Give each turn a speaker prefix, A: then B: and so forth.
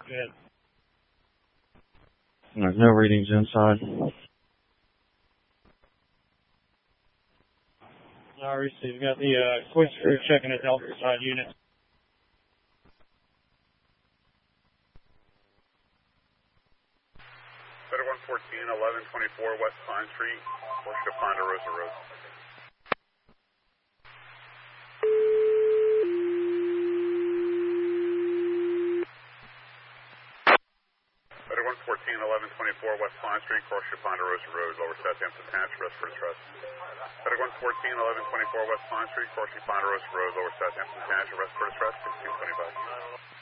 A: Good.
B: There's no readings inside.
A: I received. Got the quick screw checking at Delta side unit.
C: Better 114, 1124 West Pine Street, Porsche Ponderosa Road. Better 114, 1124 West Pine Street, Porsche Ponderosa Road, Lower Southampton Patch, rest for trust. Better 114, 1124 West Pine Street, Porsche Ponderosa Road, Lower Southampton Patch, rest for trust, 1625.